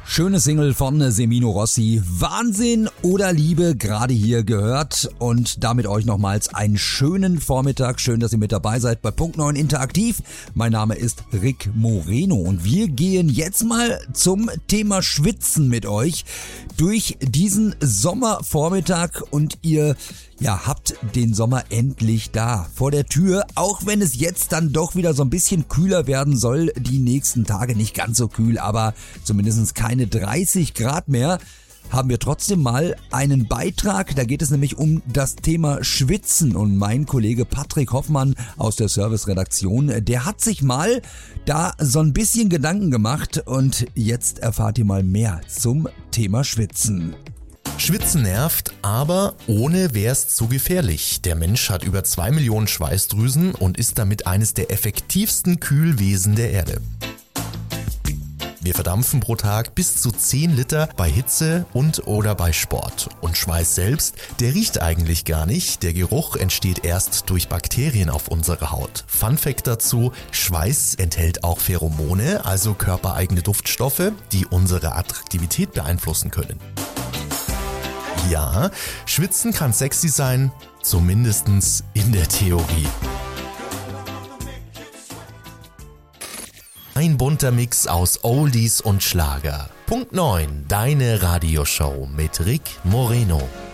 Schöne Single von Semino Rossi. Wahnsinn oder Liebe gerade hier gehört und damit euch nochmals einen schönen Vormittag. Schön, dass ihr mit dabei seid bei Punkt 9 Interaktiv. Mein Name ist Rick Moreno und wir gehen jetzt mal zum Thema Schwitzen mit euch durch diesen Sommervormittag und ihr habt den Sommer endlich da vor der Tür, auch wenn es jetzt dann doch wieder so ein bisschen kühler werden soll, die nächsten Tage nicht ganz so kühl, aber zumindest keine 30 Grad mehr, haben wir trotzdem mal einen Beitrag, da geht es nämlich um das Thema Schwitzen und mein Kollege Patrick Hoffmann aus der Serviceredaktion, der hat sich mal da so ein bisschen Gedanken gemacht und jetzt erfahrt ihr mal mehr zum Thema Schwitzen. Schwitzen nervt, aber ohne wär's zu gefährlich. Der Mensch hat über 2 Millionen Schweißdrüsen und ist damit eines der effektivsten Kühlwesen der Erde. Wir verdampfen pro Tag bis zu 10 Liter bei Hitze und/oder bei Sport. Und Schweiß selbst, der riecht eigentlich gar nicht. Der Geruch entsteht erst durch Bakterien auf unserer Haut. Fun Fact dazu: Schweiß enthält auch Pheromone, also körpereigene Duftstoffe, die unsere Attraktivität beeinflussen können. Ja, Schwitzen kann sexy sein, zumindest in der Theorie. Ein bunter Mix aus Oldies und Schlager. Punkt 9, deine Radioshow mit Rick Moreno.